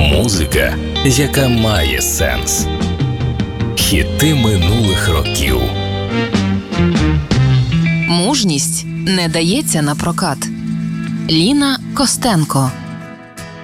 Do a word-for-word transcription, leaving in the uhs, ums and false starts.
Музика, яка має сенс. Хіти минулих років. Мужність не дається на прокат. Ліна Костенко.